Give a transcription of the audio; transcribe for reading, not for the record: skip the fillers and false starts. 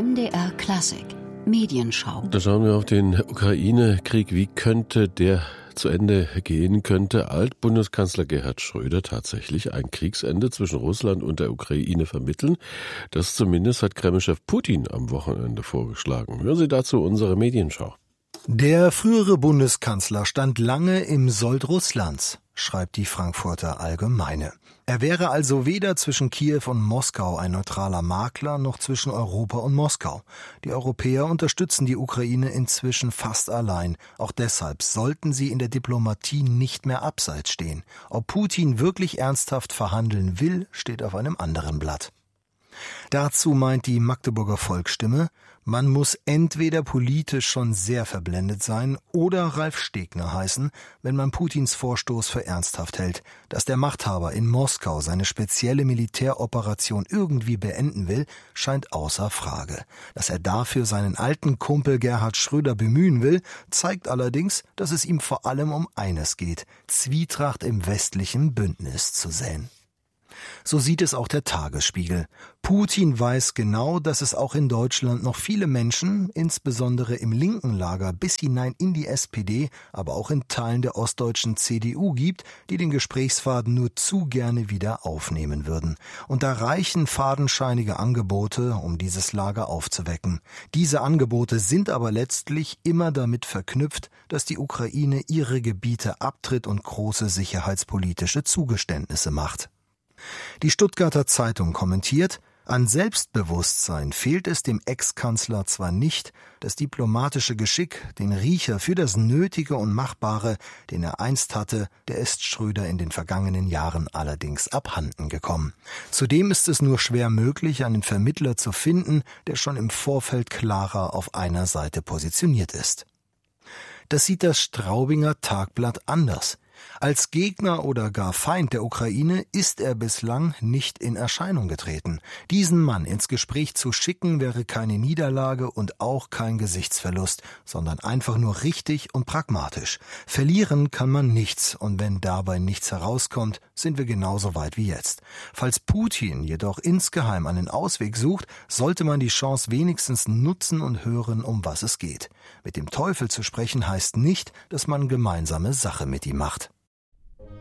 MDR Klassik Medienschau. Da schauen wir auf den Ukraine-Krieg. Wie könnte der zu Ende gehen? Könnte Altbundeskanzler Gerhard Schröder tatsächlich ein Kriegsende zwischen Russland und der Ukraine vermitteln? Das zumindest hat Kreml-Chef Putin am Wochenende vorgeschlagen. Hören Sie dazu unsere Medienschau. Der frühere Bundeskanzler stand lange im Sold Russlands, schreibt die Frankfurter Allgemeine. Er wäre also weder zwischen Kiew und Moskau ein neutraler Makler, noch zwischen Europa und Moskau. Die Europäer unterstützen die Ukraine inzwischen fast allein. Auch deshalb sollten sie in der Diplomatie nicht mehr abseits stehen. Ob Putin wirklich ernsthaft verhandeln will, steht auf einem anderen Blatt. Dazu meint die Magdeburger Volksstimme, man muss entweder politisch schon sehr verblendet sein oder Ralf Stegner heißen, wenn man Putins Vorstoß für ernsthaft hält. Dass der Machthaber in Moskau seine spezielle Militäroperation irgendwie beenden will, scheint außer Frage. Dass er dafür seinen alten Kumpel Gerhard Schröder bemühen will, zeigt allerdings, dass es ihm vor allem um eines geht: Zwietracht im westlichen Bündnis zu säen. So sieht es auch der Tagesspiegel. Putin weiß genau, dass es auch in Deutschland noch viele Menschen, insbesondere im linken Lager bis hinein in die SPD, aber auch in Teilen der ostdeutschen CDU gibt, die den Gesprächsfaden nur zu gerne wieder aufnehmen würden. Und da reichen fadenscheinige Angebote, um dieses Lager aufzuwecken. Diese Angebote sind aber letztlich immer damit verknüpft, dass die Ukraine ihre Gebiete abtritt und große sicherheitspolitische Zugeständnisse macht. Die Stuttgarter Zeitung kommentiert: An Selbstbewusstsein fehlt es dem Ex-Kanzler zwar nicht, das diplomatische Geschick, den Riecher für das Nötige und Machbare, den er einst hatte, der ist Schröder in den vergangenen Jahren allerdings abhanden gekommen. Zudem ist es nur schwer möglich, einen Vermittler zu finden, der schon im Vorfeld klarer auf einer Seite positioniert ist. Das sieht das Straubinger Tagblatt anders. Als Gegner oder gar Feind der Ukraine ist er bislang nicht in Erscheinung getreten. Diesen Mann ins Gespräch zu schicken, wäre keine Niederlage und auch kein Gesichtsverlust, sondern einfach nur richtig und pragmatisch. Verlieren kann man nichts, und wenn dabei nichts herauskommt, sind wir genauso weit wie jetzt. Falls Putin jedoch insgeheim einen Ausweg sucht, sollte man die Chance wenigstens nutzen und hören, um was es geht. Mit dem Teufel zu sprechen heißt nicht, dass man gemeinsame Sache mit ihm macht.